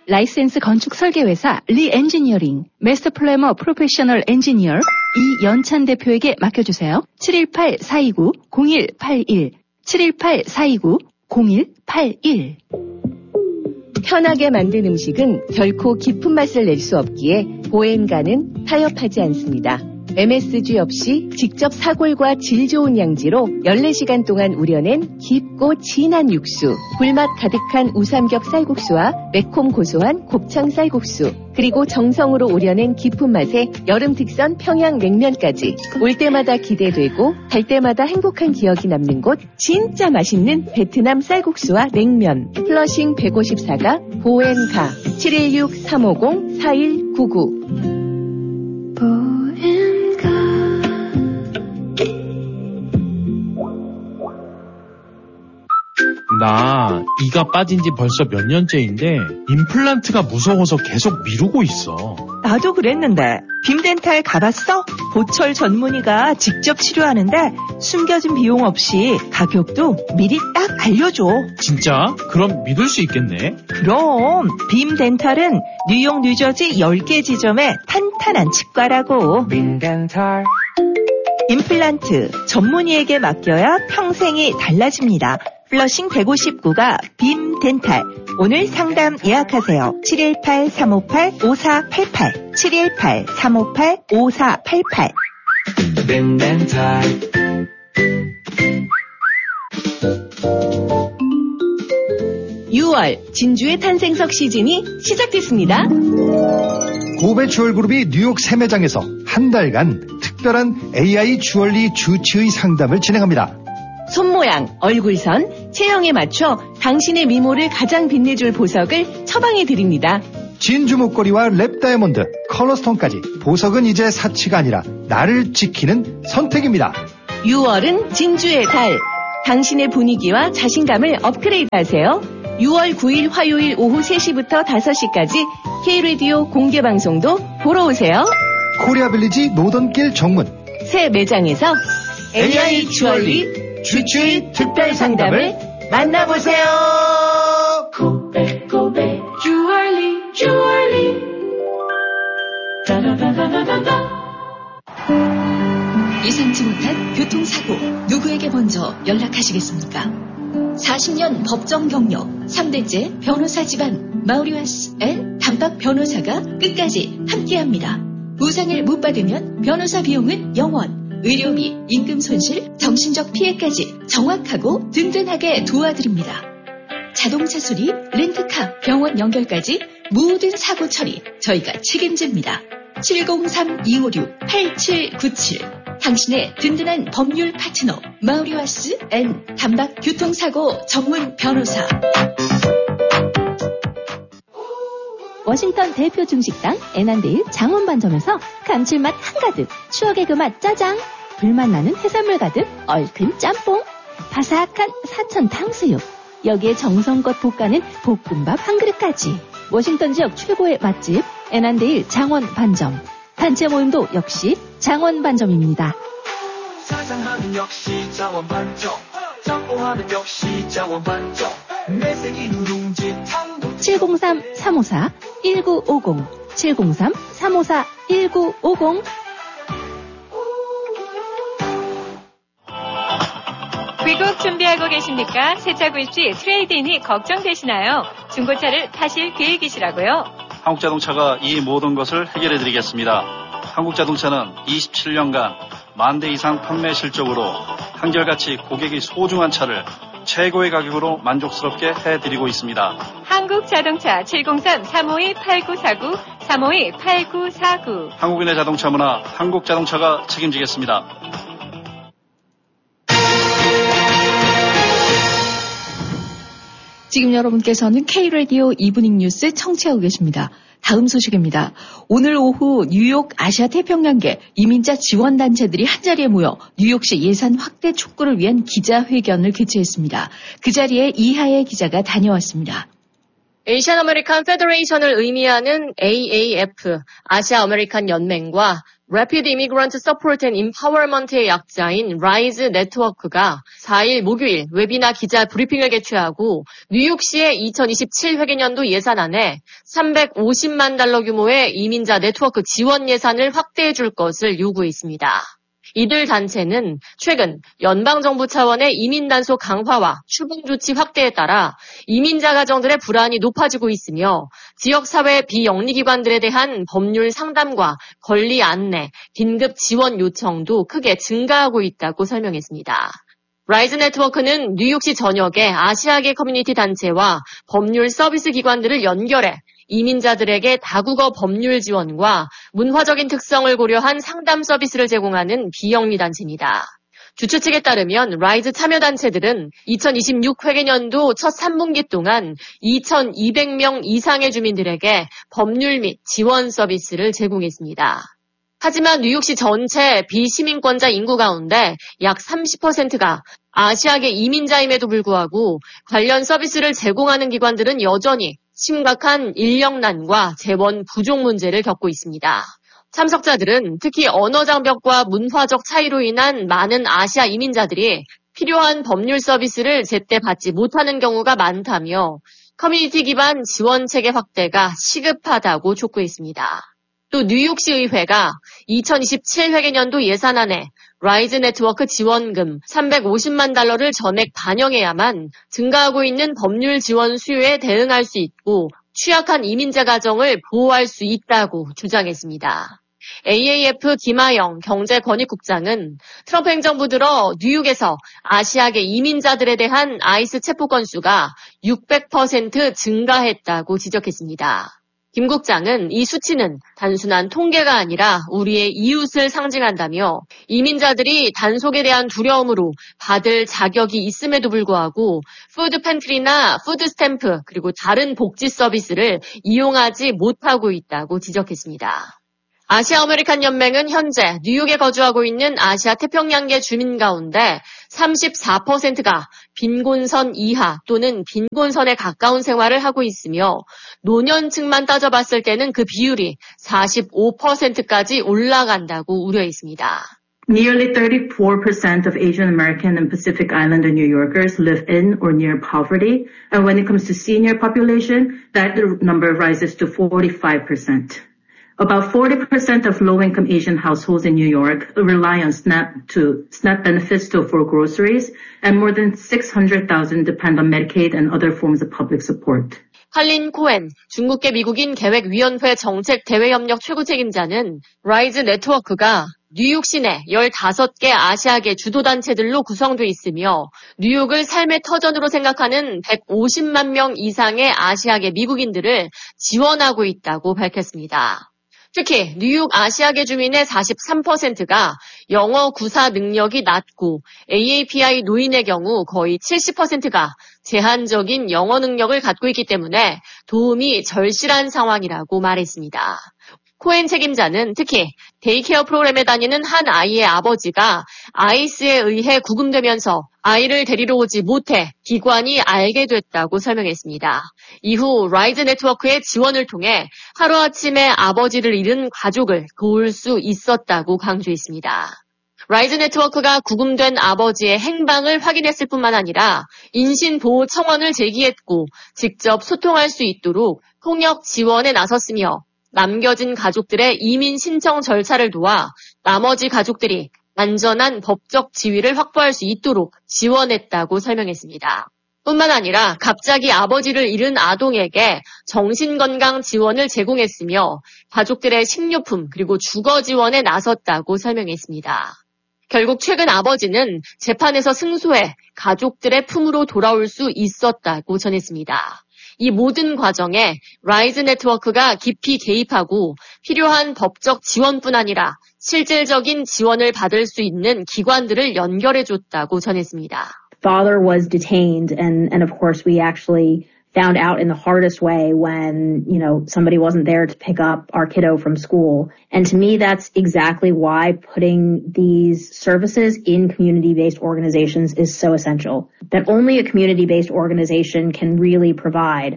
라이센스 건축 설계회사 리엔지니어링, 마스터 플래머 프로페셔널 엔지니어 이연찬 대표에게 맡겨주세요. 718-429-0181 718-429-0181 편하게 만든 음식은 결코 깊은 맛을 낼 수 없기에 보엔가는 타협하지 않습니다. MSG 없이 직접 사골과 질 좋은 양지로 14시간 동안 우려낸 깊고 진한 육수, 불맛 가득한 우삼겹 쌀국수와 매콤 고소한 곱창 쌀국수, 그리고 정성으로 우려낸 깊은 맛의 여름 특선 평양 냉면까지 올 때마다 기대되고 갈 때마다 행복한 기억이 남는 곳, 진짜 맛있는 베트남 쌀국수와 냉면. 플러싱 154가 보엔가 716-350-4199. 나 이가 빠진 지 벌써 몇 년째인데 임플란트가 무서워서 계속 미루고 있어. 나도 그랬는데 빔덴탈 가봤어? 보철 전문의가 직접 치료하는데 숨겨진 비용 없이 가격도 미리 딱 알려줘. 진짜? 그럼 믿을 수 있겠네. 그럼 빔덴탈은 뉴욕 뉴저지 10개 지점에 탄탄한 치과라고. 빔덴탈 임플란트 전문의에게 맡겨야 평생이 달라집니다. 플러싱 159가 빔덴탈. 오늘 상담 예약하세요. 718-358-5488 718-358-5488 빔덴탈. 진주의 탄생석 시즌이 시작됐습니다. 고베 주얼그룹이 뉴욕 세매장에서 한 달간 특별한 AI 주얼리 주치의 상담을 진행합니다. 손모양, 얼굴선, 체형에 맞춰 당신의 미모를 가장 빛내줄 보석을 처방해 드립니다. 진주 목걸이와 랩 다이아몬드, 컬러스톤까지 보석은 이제 사치가 아니라 나를 지키는 선택입니다. 6월은 진주의 달. 당신의 분위기와 자신감을 업그레이드 하세요. 6월 9일 화요일 오후 3시부터 5시까지 K라디오 공개방송도 보러 오세요. 코리아빌리지 노던길 정문 새 매장에서 AI 주얼리 주치의 특별 상담을 만나보세요. 고베 주얼리 예상치 못한 교통사고 누구에게 먼저 연락하시겠습니까? 40년 법정 경력 3대째 변호사 집안 마우리와스의 단박 변호사가 끝까지 함께합니다. 보상을 못 받으면 변호사 비용은 0원. 의료비, 임금 손실, 정신적 피해까지 정확하고 든든하게 도와드립니다. 자동차 수리, 렌트카, 병원 연결까지 모든 사고 처리 저희가 책임집니다. 703-256-8797 당신의 든든한 법률 파트너 마우리와스 앤 단박 교통사고 전문 변호사. 워싱턴 대표 중식당 애난데일 장원반점에서 감칠맛 한가득, 추억의 그 맛 짜장, 불맛 나는 해산물 가득 얼큰 짬뽕, 바삭한 사천 탕수육, 여기에 정성껏 볶아낸 볶음밥 한 그릇까지. 워싱턴 지역 최고의 맛집 애난데일 장원반점. 단체 모임도 역시 장원반점입니다. 사장하는 역시 장원반점, 짬뽕하는 역시 장원반점, 매생이 누룽지 탕도 703-354-1950 703-354-1950 귀국 준비하고 계십니까? 새차 구입 시 트레이드인이 걱정되시나요? 중고차를 파실 계획이시라고요? 한국자동차가 이 모든 것을 해결해드리겠습니다. 한국자동차는 27년간 10,000대 이상 판매 실적으로 한결같이 고객이 소중한 차를 최고의 가격으로 만족스럽게 해드리고 있습니다. 한국자동차 703-352-8949 352-8949 한국인의 자동차 문화 한국자동차가 책임지겠습니다. 지금 여러분께서는 K라디오 이브닝 뉴스 청취하고 계십니다. 다음 소식입니다. 오늘 오후 뉴욕 아시아태평양계 이민자 지원단체들이 한자리에 모여 뉴욕시 예산 확대 촉구를 위한 기자회견을 개최했습니다. 그 자리에 이하예 기자가 다녀왔습니다. 에이시안 아메리칸 페더레이션을 의미하는 AAF, 아시아 아메리칸 연맹과 Rapid Immigrant Support and Empowerment의 약자인 라이즈 네트워크가 4일 목요일 웹이나 기자 브리핑을 개최하고 뉴욕시의 2027 회계년도 예산안에 350만 달러 규모의 이민자 네트워크 지원 예산을 확대해 줄 것을 요구했습니다. 이들 단체는 최근 연방정부 차원의 이민 단속 강화와 추방 조치 확대에 따라 이민자 가정들의 불안이 높아지고 있으며 지역사회 비영리기관들에 대한 법률 상담과 권리 안내, 긴급 지원 요청도 크게 증가하고 있다고 설명했습니다. 라이즈 네트워크는 뉴욕시 전역의 아시아계 커뮤니티 단체와 법률 서비스 기관들을 연결해 이민자들에게 다국어 법률 지원과 문화적인 특성을 고려한 상담 서비스를 제공하는 비영리 단체입니다. 주최 측에 따르면 라이즈 참여단체들은 2026 회계년도 첫 3분기 동안 2,200명 이상의 주민들에게 법률 및 지원 서비스를 제공했습니다. 하지만 뉴욕시 전체 비시민권자 인구 가운데 약 30%가 아시아계 이민자임에도 불구하고 관련 서비스를 제공하는 기관들은 여전히 심각한 인력난과 재원 부족 문제를 겪고 있습니다. 참석자들은 특히 언어 장벽과 문화적 차이로 인한 많은 아시아 이민자들이 필요한 법률 서비스를 제때 받지 못하는 경우가 많다며 커뮤니티 기반 지원 체계 확대가 시급하다고 촉구했습니다. 또 뉴욕시 의회가 2027 회계년도 예산안에 라이즈 네트워크 지원금 350만 달러를 전액 반영해야만 증가하고 있는 법률 지원 수요에 대응할 수 있고 취약한 이민자 가정을 보호할 수 있다고 주장했습니다. AAF 김하영 경제권익국장은 트럼프 행정부 들어 뉴욕에서 아시아계 이민자들에 대한 아이스 체포 건수가 600% 증가했다고 지적했습니다. 김 국장은 이 수치는 단순한 통계가 아니라 우리의 이웃을 상징한다며 이민자들이 단속에 대한 두려움으로 받을 자격이 있음에도 불구하고 푸드 팬트리나 푸드 스탬프 그리고 다른 복지 서비스를 이용하지 못하고 있다고 지적했습니다. 아시아 아메리칸 연맹은 현재 뉴욕에 거주하고 있는 아시아 태평양계 주민 가운데 34%가 빈곤선 이하 또는 빈곤선에 가까운 생활을 하고 있으며 노년층만 따져봤을 때는 그 비율이 45%까지 올라간다고 우려했습니다. Nearly 34% of Asian American and Pacific Islander New Yorkers live in or near poverty, and when it comes to senior population, that number rises to 45%. About 40% of low-income Asian households in New York rely on SNAP benefits for groceries, and more than 600,000 depend on Medicaid and other forms of public support. 칼린 코엔 중국계 미국인 계획위원회 정책대외협력 최고 책임자는 라이즈 네트워크가 뉴욕 시내 15개 아시아계 주도단체들로 구성돼 있으며 뉴욕을 삶의 터전으로 생각하는 150만 명 이상의 아시아계 미국인들을 지원하고 있다고 밝혔습니다. 특히 뉴욕 아시아계 주민의 43%가 영어 구사 능력이 낮고 AAPI 노인의 경우 거의 70%가 제한적인 영어 능력을 갖고 있기 때문에 도움이 절실한 상황이라고 말했습니다. 코엔 책임자는 특히 데이케어 프로그램에 다니는 한 아이의 아버지가 아이스에 의해 구금되면서 아이를 데리러 오지 못해 기관이 알게 됐다고 설명했습니다. 이후 라이즈 네트워크의 지원을 통해 하루아침에 아버지를 잃은 가족을 도울 수 있었다고 강조했습니다. 라이즈 네트워크가 구금된 아버지의 행방을 확인했을 뿐만 아니라 인신보호 청원을 제기했고 직접 소통할 수 있도록 통역 지원에 나섰으며 남겨진 가족들의 이민 신청 절차를 도와 나머지 가족들이 안전한 법적 지위를 확보할 수 있도록 지원했다고 설명했습니다. 뿐만 아니라 갑자기 아버지를 잃은 아동에게 정신건강 지원을 제공했으며 가족들의 식료품 그리고 주거 지원에 나섰다고 설명했습니다. 결국 최근 아버지는 재판에서 승소해 가족들의 품으로 돌아올 수 있었다고 전했습니다. 이 모든 과정에 라이즈 네트워크가 깊이 개입하고 필요한 법적 지원뿐 아니라 실질적인 지원을 받을 수 있는 기관들을 연결해줬다고 전했습니다. Father was detained and of course we actually found out in the hardest way when, somebody wasn't there to pick up our kiddo from school. And to me, that's exactly why putting these services in community-based organizations is so essential. That only a community-based organization can really provide.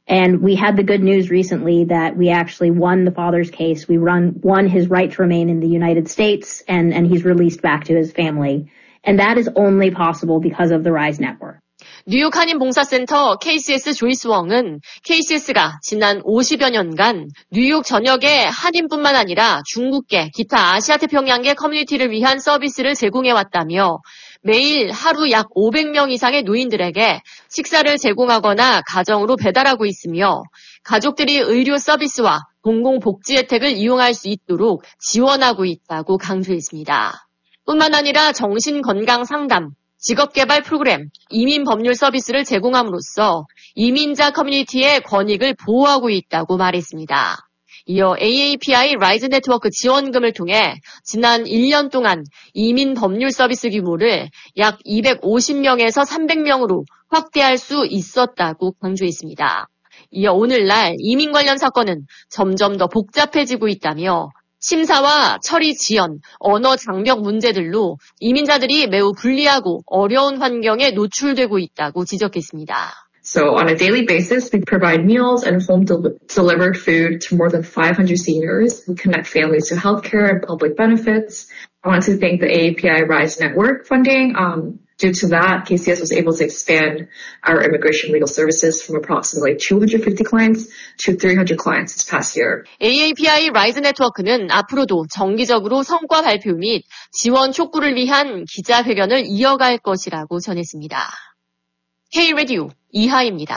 And we had the good news recently that we actually won the father's case. We won his right to remain in the United States, and he's released back to his family. And that is only possible because of the RISE network. 뉴욕 한인봉사센터 KCS 조이스 웡은 KCS가 지난 50여 년간 뉴욕 전역의 한인뿐만 아니라 중국계, 기타 아시아태평양계 커뮤니티를 위한 서비스를 제공해왔다며 매일 하루 약 500명 이상의 노인들에게 식사를 제공하거나 가정으로 배달하고 있으며 가족들이 의료 서비스와 공공복지 혜택을 이용할 수 있도록 지원하고 있다고 강조했습니다. 뿐만 아니라 정신건강 상담, 직업개발 프로그램, 이민 법률 서비스를 제공함으로써 이민자 커뮤니티의 권익을 보호하고 있다고 말했습니다. 이어 AAPI 라이즈 네트워크 지원금을 통해 지난 1년 동안 이민 법률 서비스 규모를 약 250명에서 300명으로 확대할 수 있었다고 강조했습니다. 이어 오늘날 이민 관련 사건은 점점 더 복잡해지고 있다며 심사와 처리 지연, 언어 장벽 문제들로 이민자들이 매우 불리하고 어려운 환경에 노출되고 있다고 지적했습니다. So on a daily basis, we provide meals and home-delivered food to more than 500 seniors. We connect families to healthcare and public benefits. I want to thank the AAPI RISE network funding. Due to that, KCS was able to expand our immigration legal services from approximately 250 clients to 300 clients this past year. AAPI 라이즈 네트워크는 앞으로도 정기적으로 성과 발표 및 지원 촉구를 위한 기자회견을 이어갈 것이라고 전했습니다. K-라디오 이하입니다.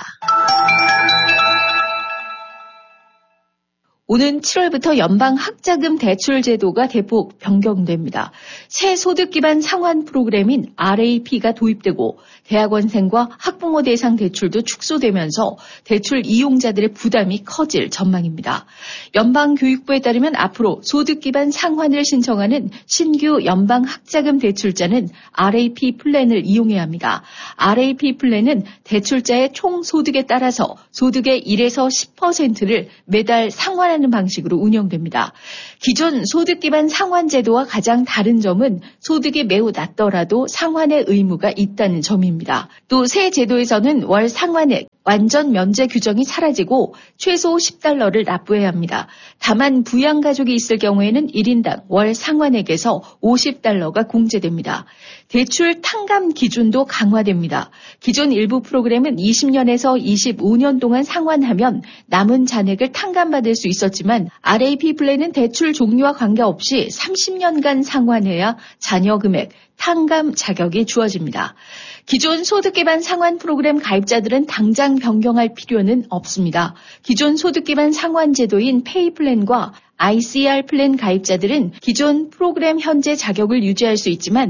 오는 7월부터 연방학자금 대출 제도가 대폭 변경됩니다. 새 소득 기반 상환 프로그램인 RAP가 도입되고 대학원생과 학부모 대상 대출도 축소되면서 대출 이용자들의 부담이 커질 전망입니다. 연방교육부에 따르면 앞으로 소득 기반 상환을 신청하는 신규 연방학자금 대출자는 RAP 플랜을 이용해야 합니다. RAP 플랜은 대출자의 총 소득에 따라서 소득의 1에서 10%를 매달 상환하는 방식으로 운영됩니다. 기존 소득 기반 상환 제도와 가장 다른 점은 소득이 매우 낮더라도 상환의 의무가 있다는 점입니다. 또 새 제도에서는 월 상환액, 완전 면제 규정이 사라지고 최소 $10를 납부해야 합니다. 다만 부양가족이 있을 경우에는 1인당 월 상환액에서 $50가 공제됩니다. 대출 탕감 기준도 강화됩니다. 기존 일부 프로그램은 20년에서 25년 동안 상환하면 남은 잔액을 탕감받을 수 있었지만 RAP 플랜은 대출 종류와 관계없이 30년간 상환해야 잔여 금액, 탕감 자격이 주어집니다. 기존 소득 기반 상환 프로그램 가입자들은 당장 변경할 필요는 없습니다. 기존 소득 기반 상환 제도인 페이 플랜과 ICR 플랜 가입자들은 기존 프로그램 현재 자격을 유지할 수 있지만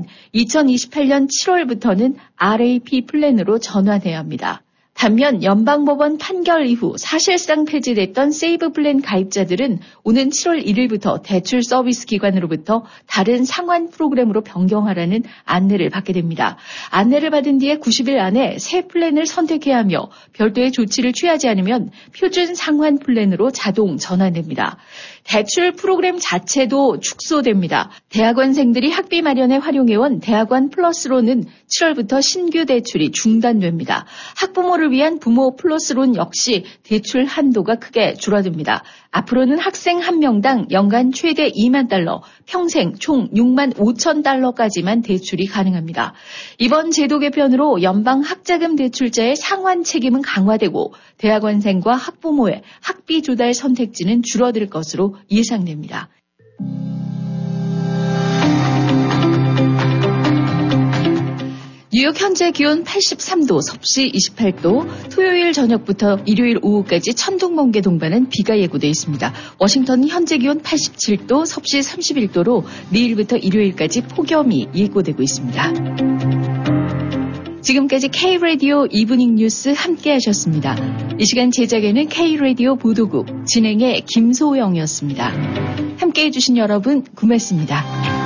2028년 7월부터는 RAP 플랜으로 전환해야 합니다. 반면 연방법원 판결 이후 사실상 폐지됐던 세이브 플랜 가입자들은 오는 7월 1일부터 대출 서비스 기관으로부터 다른 상환 프로그램으로 변경하라는 안내를 받게 됩니다. 안내를 받은 뒤에 90일 안에 새 플랜을 선택해야 하며 별도의 조치를 취하지 않으면 표준 상환 플랜으로 자동 전환됩니다. 대출 프로그램 자체도 축소됩니다. 대학원생들이 학비 마련에 활용해온 대학원 플러스론은 7월부터 신규 대출이 중단됩니다. 학부모를 위한 부모 플러스론 역시 대출 한도가 크게 줄어듭니다. 앞으로는 학생 한 명당 연간 최대 $20,000, 평생 총 $65,000까지만 대출이 가능합니다. 이번 제도 개편으로 연방 학자금 대출자의 상환 책임은 강화되고 대학원생과 학부모의 학비 조달 선택지는 줄어들 것으로 예상됩니다. 뉴욕 현재 기온 83도, 섭씨 28도, 토요일 저녁부터 일요일 오후까지 천둥번개 동반은 비가 예고되어 있습니다. 워싱턴은 현재 기온 87도, 섭씨 31도로 내일부터 일요일까지 폭염이 예고되고 있습니다. 지금까지 K-라디오 이브닝 뉴스 함께 하셨습니다. 이 시간 제작에는 K-라디오 보도국, 진행의 김소영이었습니다. 함께 해주신 여러분 고맙습니다.